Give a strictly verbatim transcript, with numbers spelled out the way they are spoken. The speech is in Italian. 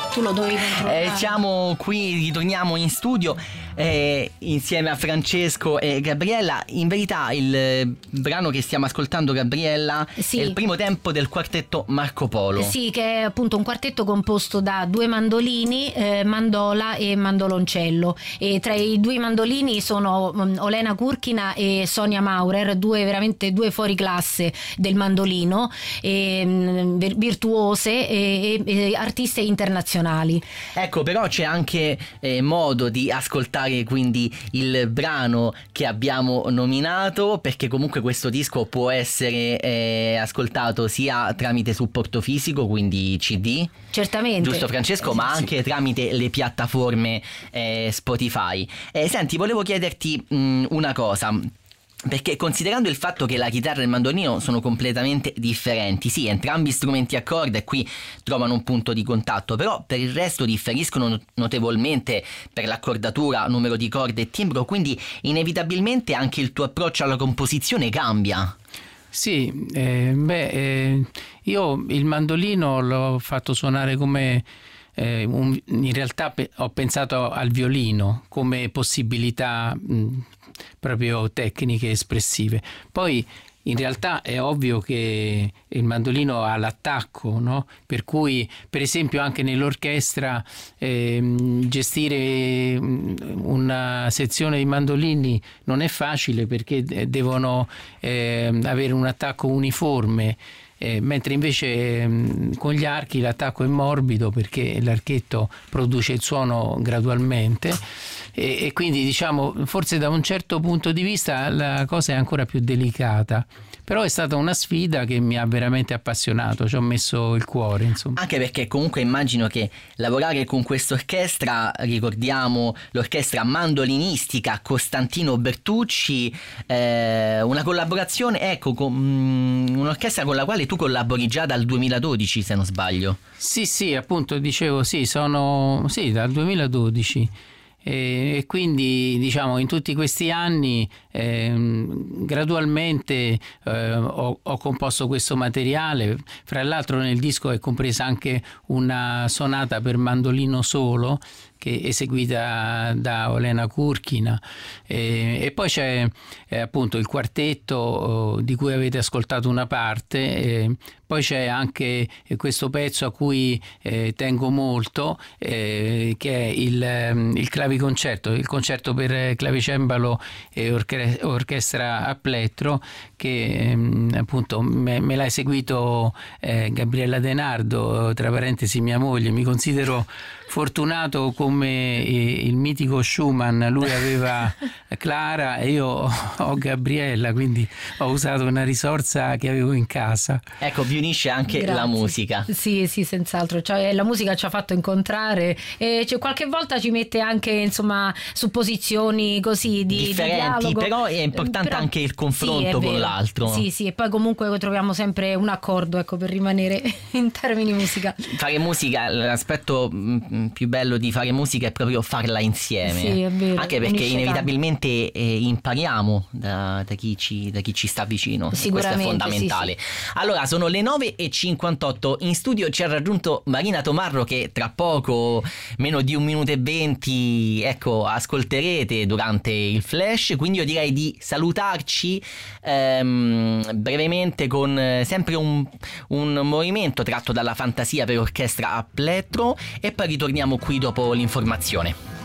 Tu lo dovevi controllare. Eh, siamo qui, ritorniamo in studio eh, insieme a Francesco e Gabriella. In verità il eh, brano che stiamo ascoltando, Gabriella, sì. è il primo tempo del quartetto Marco Polo. Sì, che è appunto un quartetto composto da due mandolini, eh, mandola e mandoloncello. E tra i due mandolini sono um, Olena Kurkina e Sonia Maurer, due veramente due fuori classe del mandolino, e, um, virtuose e, e, e artiste internazionali. Ecco, però c'è anche eh, modo di ascoltare quindi il brano che abbiamo nominato, perché comunque questo disco può essere eh, ascoltato sia tramite supporto fisico, quindi C D, certamente, giusto Francesco, ma anche sì. tramite le piattaforme eh, Spotify. Eh, senti, volevo chiederti mh, una cosa, perché considerando il fatto che la chitarra e il mandolino sono completamente differenti, sì, entrambi strumenti a corda e qui trovano un punto di contatto, però per il resto differiscono notevolmente per l'accordatura, numero di corde e timbro, quindi inevitabilmente anche il tuo approccio alla composizione cambia. Sì, eh, beh, eh, io il mandolino l'ho fatto suonare come... Eh, un, in realtà pe- ho pensato al violino come possibilità mh, proprio tecniche espressive. Poi in realtà è ovvio che il mandolino ha l'attacco, no? Per cui per esempio anche nell'orchestra eh, gestire una sezione di mandolini non è facile, perché devono eh, avere un attacco uniforme. Eh, mentre invece eh, con gli archi l'attacco è morbido, perché l'archetto produce il suono gradualmente e, e quindi diciamo forse da un certo punto di vista la cosa è ancora più delicata, però è stata una sfida che mi ha veramente appassionato, ci ho messo il cuore, insomma. Anche perché comunque immagino che lavorare con quest'orchestra, ricordiamo l'orchestra mandolinistica Costantino Bertucci, eh, una collaborazione, ecco, con um, un'orchestra con la quale tu collabori già dal duemiladodici, se non sbaglio. Sì, sì, appunto dicevo, sì, sono sì, dal duemiladodici. E quindi diciamo in tutti questi anni eh, gradualmente eh, ho, ho composto questo materiale. Fra l'altro nel disco è compresa anche una sonata per mandolino solo, che è eseguita da Olena Kurkina, e, e poi c'è eh, appunto il quartetto oh, di cui avete ascoltato una parte, e poi c'è anche questo pezzo a cui eh, tengo molto, eh, che è il, il claviconcerto, il concerto per clavicembalo e orche- orchestra a plettro, che eh, appunto me, me l'ha eseguito eh, Gabriella De Nardo, tra parentesi mia moglie. Mi considero fortunato come il mitico Schumann, lui aveva Clara e io ho Gabriella, quindi ho usato una risorsa che avevo in casa. Ecco, vi unisce anche Grazie. La musica. Sì, sì, senz'altro, cioè, la musica ci ha fatto incontrare e cioè, qualche volta ci mette anche insomma su posizioni così di differenti, di però è importante però, anche il confronto sì, con l'altro. Sì, sì, e poi comunque troviamo sempre un accordo, ecco, per rimanere in termini musica. Fare musica, l'aspetto più bello di fare musica è proprio farla insieme. Sì, è vero, anche perché inevitabilmente eh, impariamo da, da, chi ci, da chi ci sta vicino. Questo è fondamentale. Sì, sì. Allora, sono le nove e cinquantotto. In studio ci ha raggiunto Marina Tomarro, che tra poco, meno di un minuto e venti, ecco, ascolterete durante il flash. Quindi io direi di salutarci ehm, brevemente con eh, sempre un, un movimento tratto dalla Fantasia per orchestra a plettro, e poi ritorniamo qui dopo l'informazione.